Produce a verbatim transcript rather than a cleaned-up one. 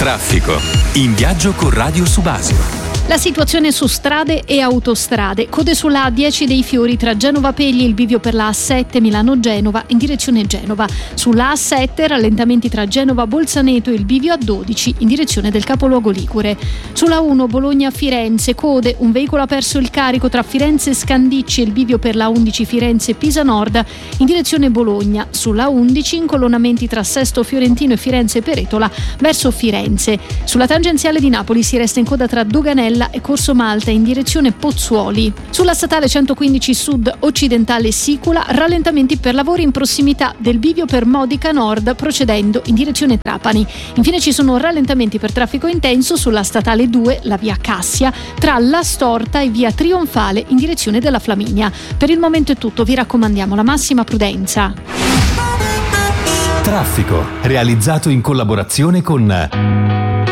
Traffico. In viaggio con Radio Subasio. La situazione su strade e autostrade. Code sulla A dieci dei Fiori tra Genova Pegli, il bivio per la A sette Milano-Genova in direzione Genova. Sulla A sette rallentamenti tra Genova Bolzaneto e il bivio A dodici in direzione del capoluogo ligure. Sulla uno Bologna-Firenze, code, un veicolo ha perso il carico tra Firenze e Scandicci e il bivio per la undici Firenze-Pisa Nord in direzione Bologna. Sulla undici incolonnamenti tra Sesto Fiorentino e Firenze Peretola verso Firenze. Sulla tangenziale di Napoli si resta in coda tra Doganella e Corso Malta in direzione Pozzuoli. Sulla statale centoquindici Sud occidentale Sicula, rallentamenti per lavori in prossimità del bivio per Modica Nord procedendo in direzione Trapani. Infine ci sono rallentamenti per traffico intenso sulla statale due, la via Cassia, tra La Storta e via Trionfale in direzione della Flaminia. Per il momento è tutto, vi raccomandiamo la massima prudenza. Traffico, realizzato in collaborazione con